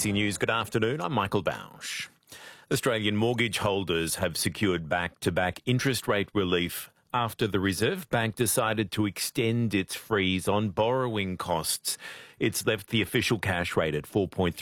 ABC News, good afternoon. I'm Michael Bausch. Australian mortgage holders have secured back-to-back interest rate relief after the Reserve Bank decided to extend its freeze on borrowing costs. It's left the official cash rate at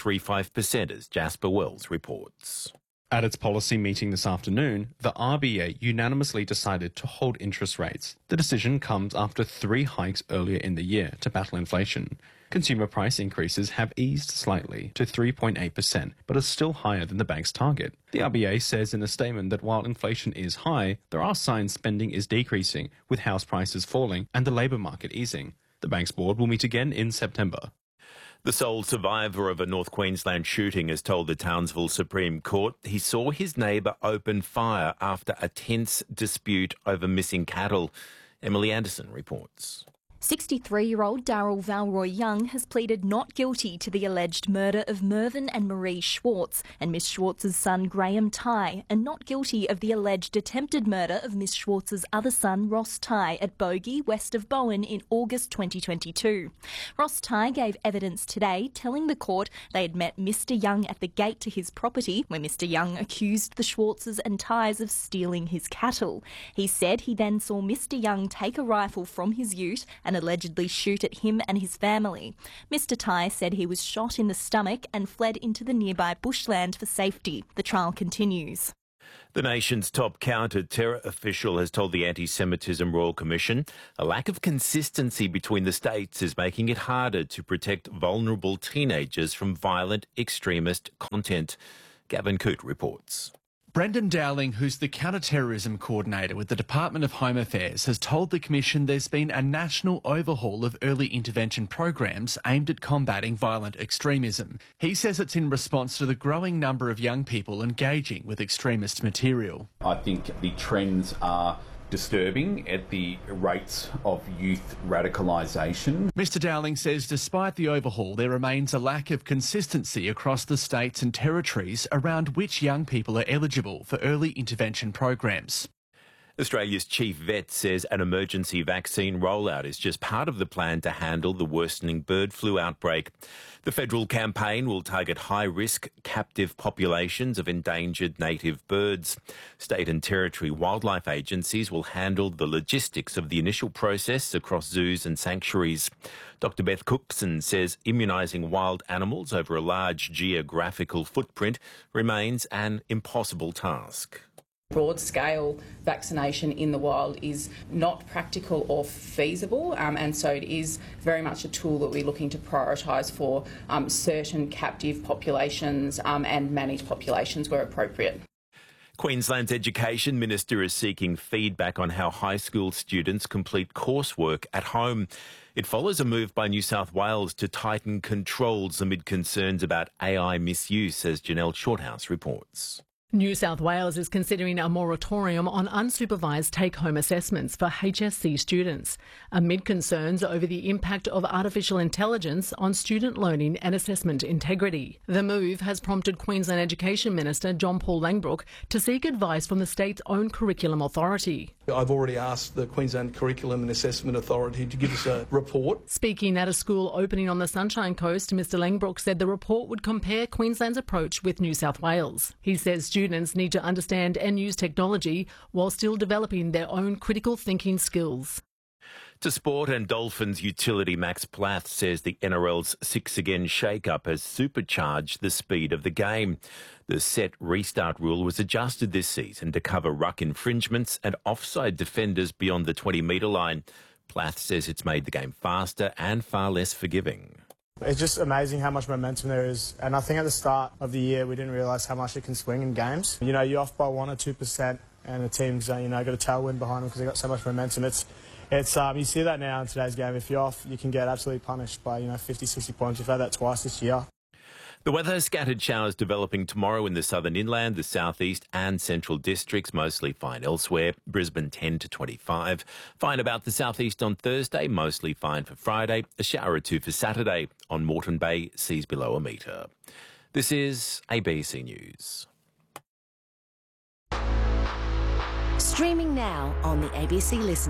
4.35%, as Jasper Wells reports. At its policy meeting this afternoon, the RBA unanimously decided to hold interest rates. The decision comes after 3 hikes earlier in the year to battle inflation. Consumer price increases have eased slightly to 3.8%, but are still higher than the bank's target. The RBA says in a statement that while inflation is high, there are signs spending is decreasing, with house prices falling and the labour market easing. The bank's board will meet again in September. The sole survivor of a North Queensland shooting has told the Townsville Supreme Court he saw his neighbour open fire after a tense dispute over missing cattle. Emily Anderson reports. 63-year-old Daryl Valroy Young has pleaded not guilty to the alleged murder of Mervyn and Marie Schwartz and Miss Schwartz's son Graham Tighe, and not guilty of the alleged attempted murder of Miss Schwartz's other son Ross Tighe at Bogey, west of Bowen, in August 2022. Ross Tighe gave evidence today, telling the court they had met Mr Young at the gate to his property, where Mr Young accused the Schwartzes and Tighes of stealing his cattle. He said he then saw Mr Young take a rifle from his ute and allegedly shoot at him and his family. Mr Tighe said he was shot in the stomach and fled into the nearby bushland for safety. The trial continues. The nation's top counter-terror official has told the Anti-Semitism Royal Commission a lack of consistency between the states is making it harder to protect vulnerable teenagers from violent extremist content. Gavin Coote reports. Brendan Dowling, who's the counter-terrorism coordinator with the Department of Home Affairs, has told the Commission there's been a national overhaul of early intervention programs aimed at combating violent extremism. He says it's in response to the growing number of young people engaging with extremist material. I think the trends are disturbing at the rates of youth radicalisation. Mr Dowling says despite the overhaul, there remains a lack of consistency across the states and territories around which young people are eligible for early intervention programs. Australia's chief vet says an emergency vaccine rollout is just part of the plan to handle the worsening bird flu outbreak. The federal campaign will target high-risk captive populations of endangered native birds. State and territory wildlife agencies will handle the logistics of the initial process across zoos and sanctuaries. Dr Beth Cookson says immunising wild animals over a large geographical footprint remains an impossible task. Broad-scale vaccination in the wild is not practical or feasible, and so it is very much a tool that we're looking to prioritise for certain captive populations and managed populations where appropriate. Queensland's Education Minister is seeking feedback on how high school students complete coursework at home. It follows a move by New South Wales to tighten controls amid concerns about AI misuse, as Janelle Shorthouse reports. New South Wales is considering a moratorium on unsupervised take-home assessments for HSC students, amid concerns over the impact of artificial intelligence on student learning and assessment integrity. The move has prompted Queensland Education Minister John Paul Langbroek to seek advice from the state's own curriculum authority. I've already asked the Queensland Curriculum and Assessment Authority to give us a report. Speaking at a school opening on the Sunshine Coast, Mr Langbroek said the report would compare Queensland's approach with New South Wales. He says students need to understand and use technology while still developing their own critical thinking skills. To sport, and Dolphins utility Max Plath says the NRL's 6 again shake-up has supercharged the speed of the game. The set restart rule was adjusted this season to cover ruck infringements and offside defenders beyond the 20-metre line. Plath says it's made the game faster and far less forgiving. It's just amazing how much momentum there is, and I think at the start of the year we didn't realise how much it can swing in games. You know, you're off by 1 or 2% and the team's got a tailwind behind them because they've got so much momentum. It's you see that now in today's game. If you're off, you can get absolutely punished by 50, 60 points. We've had that twice this year. The weather, scattered showers developing tomorrow in the southern inland, the southeast and central districts, mostly fine elsewhere. Brisbane 10 to 25. Fine about the southeast on Thursday, mostly fine for Friday. A shower or two for Saturday. On Moreton Bay, seas below 1 metre. This is ABC News. Streaming now on the ABC Listen app.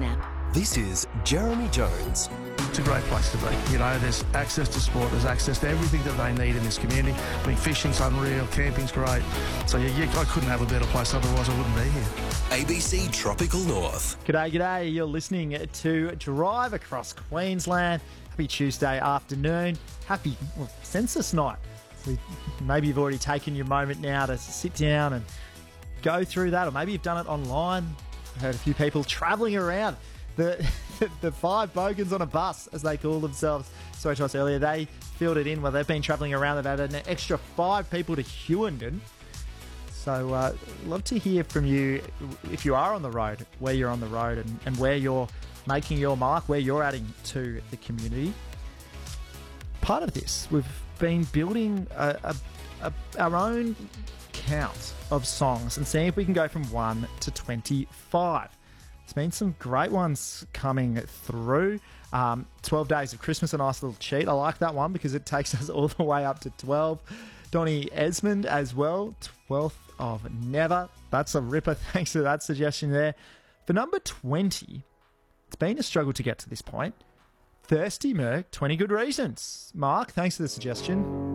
This is Jeremy Jones. It's a great place to be. You know, there's access to sport, there's access to everything that they need in this community. I mean, fishing's unreal, camping's great. So, I couldn't have a better place, otherwise I wouldn't be here. ABC Tropical North. G'day. You're listening to Drive Across Queensland. Happy Tuesday afternoon. Happy census night. Maybe you've already taken your moment now to sit down and go through that, or maybe you've done it online. I've heard a few people travelling around. The five bogans on a bus, as they call themselves, spoke to us earlier. They filled it in. Well, they've been travelling around. They've added an extra 5 people to Hewenden. So love to hear from you if you are on the road, where you're on the road and where you're making your mark, where you're adding to the community. Part of this, we've been building our own count of songs and seeing if we can go from 1 to 25. There's been some great ones coming through. 12 Days of Christmas, a nice little cheat. I like that one because it takes us all the way up to 12. Donny Esmond as well, 12th of Never. That's a ripper. Thanks for that suggestion there. For number 20, it's been a struggle to get to this point. Thirsty Merc, 20 Good Reasons. Mark, thanks for the suggestion.